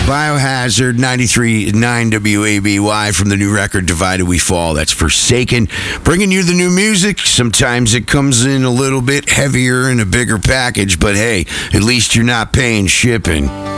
Biohazard 93.9 WABY from the new record Divided We Fall. That's Forsaken. Bringing you the new music. Sometimes it comes in a little bit heavier in a bigger package, but hey, at least you're not paying shipping.